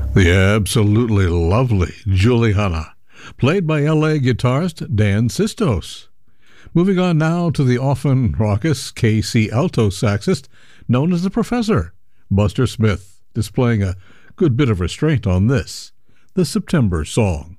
The absolutely lovely Juliana, played by LA guitarist Dan Sistos. Moving on now to the often raucous KC alto saxist known as the Professor, Buster Smith, displaying a good bit of restraint on this, the September song.